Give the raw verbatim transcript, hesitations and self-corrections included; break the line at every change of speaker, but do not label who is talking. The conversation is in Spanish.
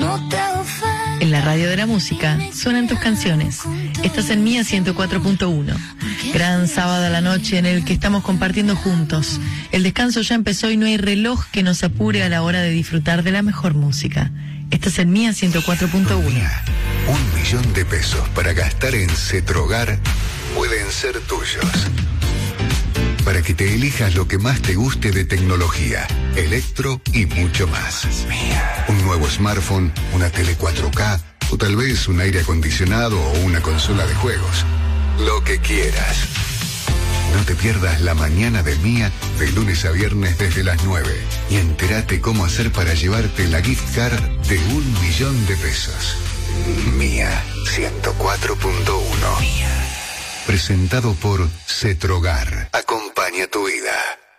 En la radio de la música suenan tus canciones. Estás en Mía ciento cuatro punto uno. Gran sábado a la noche en el que estamos compartiendo juntos. El descanso ya empezó y no hay reloj que nos apure a la hora de disfrutar de la mejor música. Estás en Mía ciento cuatro punto uno.
Un millón de pesos para gastar en Cetrogar pueden ser tuyos. Para que te elijas lo que más te guste de tecnología, electro y mucho más. Un nuevo smartphone, una tele cuatro K o tal vez un aire acondicionado o una consola de juegos. Lo que quieras. No te pierdas la mañana de Mía de lunes a viernes desde las nueve y entérate cómo hacer para llevarte la gift card de un millón de pesos. Mía ciento cuatro punto uno. Presentado por Cetrogar. Acompaña tu vida.